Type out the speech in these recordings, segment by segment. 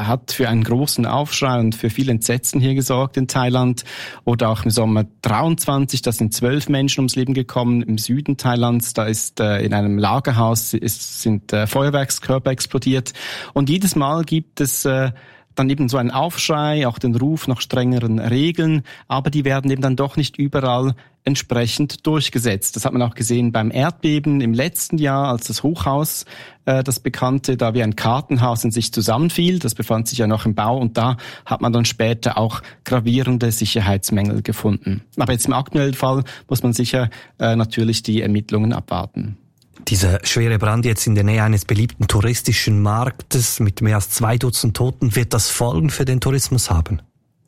hat für einen großen Aufschrei und für viel Entsetzen hier gesorgt in Thailand. Oder auch im Sommer 23, da sind 12 Menschen ums Leben gekommen im Süden Thailands. Da ist in einem Lagerhaus sind Feuerwerkskörper explodiert. Und jedes Mal gibt es dann eben so einen Aufschrei, auch den Ruf nach strengeren Regeln, aber die werden eben dann doch nicht überall entsprechend durchgesetzt. Das hat man auch gesehen beim Erdbeben im letzten Jahr, als das Hochhaus, das bekannte, da wie ein Kartenhaus in sich zusammenfiel. Das befand sich ja noch im Bau und da hat man dann später auch gravierende Sicherheitsmängel gefunden. Aber jetzt im aktuellen Fall muss man sicher natürlich die Ermittlungen abwarten. Dieser schwere Brand jetzt in der Nähe eines beliebten touristischen Marktes mit mehr als 2 Dutzend Toten, wird das Folgen für den Tourismus haben?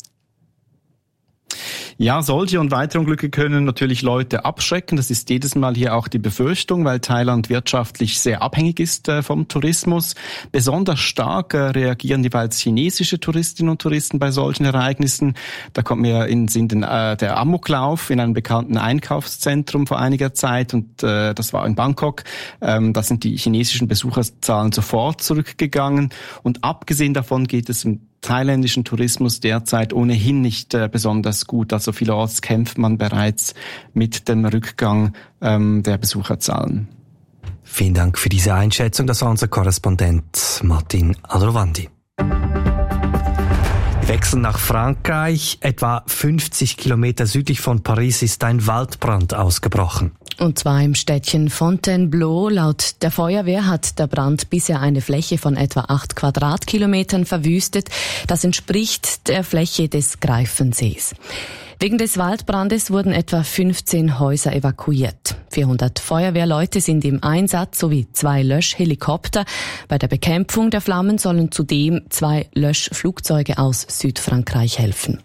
Ja, solche und weitere Unglücke können natürlich Leute abschrecken. Das ist jedes Mal hier auch die Befürchtung, weil Thailand wirtschaftlich sehr abhängig ist vom Tourismus. Besonders stark reagieren jeweils chinesische Touristinnen und Touristen bei solchen Ereignissen. Da kommt mir in den Sinn der Amoklauf in einem bekannten Einkaufszentrum vor einiger Zeit und das war in Bangkok. Da sind die chinesischen Besucherzahlen sofort zurückgegangen und abgesehen davon geht es im thailändischen Tourismus derzeit ohnehin nicht besonders gut. Also vielerorts kämpft man bereits mit dem Rückgang der Besucherzahlen. Vielen Dank für diese Einschätzung. Das war unser Korrespondent Martin Adrovandi. Wir wechseln nach Frankreich. Etwa 50 Kilometer südlich von Paris ist ein Waldbrand ausgebrochen. Und zwar im Städtchen Fontainebleau. Laut der Feuerwehr hat der Brand bisher eine Fläche von etwa 8 Quadratkilometern verwüstet. Das entspricht der Fläche des Greifensees. Wegen des Waldbrandes wurden etwa 15 Häuser evakuiert. 400 Feuerwehrleute sind im Einsatz sowie 2 Löschhelikopter. Bei der Bekämpfung der Flammen sollen zudem 2 Löschflugzeuge aus Südfrankreich helfen.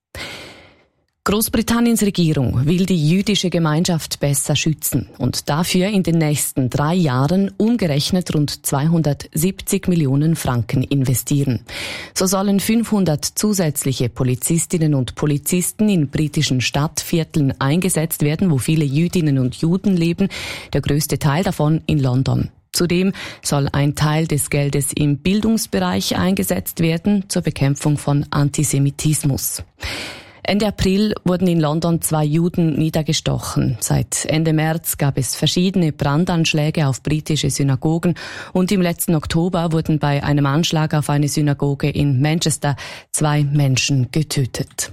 Großbritanniens Regierung will die jüdische Gemeinschaft besser schützen und dafür in den nächsten 3 Jahren umgerechnet rund 270 Millionen Franken investieren. So sollen 500 zusätzliche Polizistinnen und Polizisten in britischen Stadtvierteln eingesetzt werden, wo viele Jüdinnen und Juden leben, der größte Teil davon in London. Zudem soll ein Teil des Geldes im Bildungsbereich eingesetzt werden zur Bekämpfung von Antisemitismus. Ende April wurden in London 2 Juden niedergestochen. Seit Ende März gab es verschiedene Brandanschläge auf britische Synagogen und im letzten Oktober wurden bei einem Anschlag auf eine Synagoge in Manchester 2 Menschen getötet.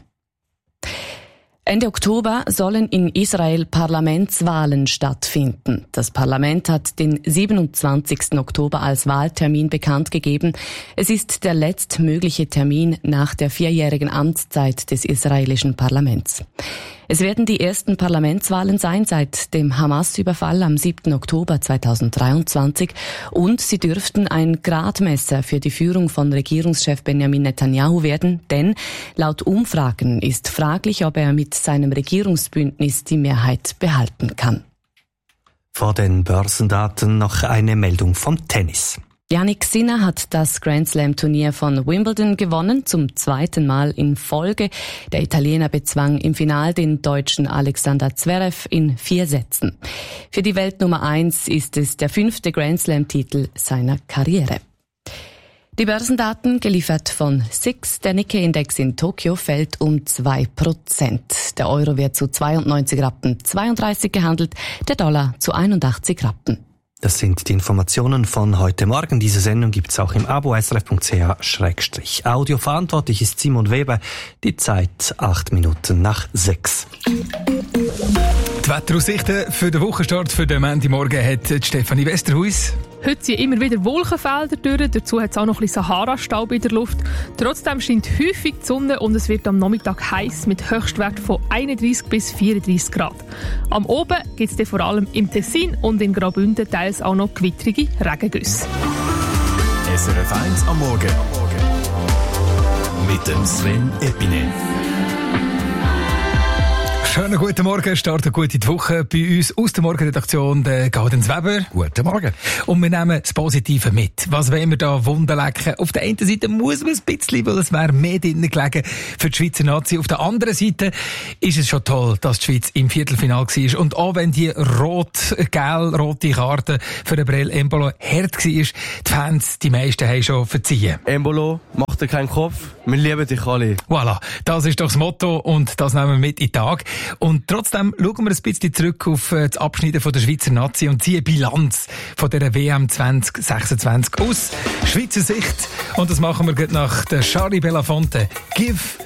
Ende Oktober sollen in Israel Parlamentswahlen stattfinden. Das Parlament hat den 27. Oktober als Wahltermin bekannt gegeben. Es ist der letztmögliche Termin nach der 4-jährigen Amtszeit des israelischen Parlaments. Es werden die ersten Parlamentswahlen sein seit dem Hamas-Überfall am 7. Oktober 2023 und sie dürften ein Gradmesser für die Führung von Regierungschef Benjamin Netanyahu werden, denn laut Umfragen ist fraglich, ob er mit seinem Regierungsbündnis die Mehrheit behalten kann. Vor den Börsendaten noch eine Meldung vom Tennis. Jannik Sinner hat das Grand-Slam-Turnier von Wimbledon gewonnen, zum 2. Mal in Folge. Der Italiener bezwang im Final den Deutschen Alexander Zverev in 4 Sätzen. Für die Weltnummer 1 ist es der 5. Grand-Slam-Titel seiner Karriere. Die Börsendaten geliefert von SIX. Der Nikkei-Index in Tokio fällt um 2%. Der Euro wird zu 92,32 Rappen gehandelt, der Dollar zu 81 Rappen. Das sind die Informationen von heute Morgen. Diese Sendung gibt's auch im Abo srf.ch/audio. Verantwortlich ist Simon Weber. Die Zeit 8:06. Die Wetteraussichten für den Wochenstart für den Montagmorgen hat Stefanie Westerhuis. Heute ziehen immer wieder Wolkenfelder durch, dazu hat es auch noch ein bisschen Sahara-Staub in der Luft. Trotzdem scheint häufig die Sonne und es wird am Nachmittag heiß mit Höchstwerten von 31 bis 34 Grad. Am Oben gibt es vor allem im Tessin und in Graubünden teils auch noch gewittrige Regengüsse. SRF 1 am Morgen mit dem Sven Epine. Schönen guten Morgen, starten gut in die Woche. Bei uns aus der Morgenredaktion der Gaudens Weber. Guten Morgen. Und wir nehmen das Positive mit. Was wollen wir da wunderlecken? Auf der einen Seite muss man ein bisschen, weil es wäre mehr drinnen gelegen für die Schweizer Nazi. Auf der anderen Seite ist es schon toll, dass die Schweiz im Viertelfinale war. Und auch wenn die gelb-rote Karte für den Brel Embolo hart war, die Fans, die meisten haben schon verziehen. Embolo macht mach dir keinen Kopf, wir lieben dich alle. Voilà, das ist doch das Motto und das nehmen wir mit in den Tag. Und trotzdem schauen wir ein bisschen zurück auf das Abschneiden von der Schweizer Nazi und ziehen Bilanz von der WM 2026 aus Schweizer Sicht. Und das machen wir gleich nach der Charlie Belafonte. Give